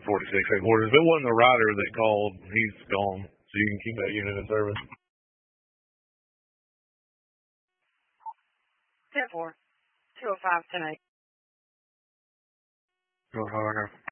46 headquarters. If it wasn't the rider that called, he's gone. So you can keep that unit in service. 10-4, 205 tonight. Go harder.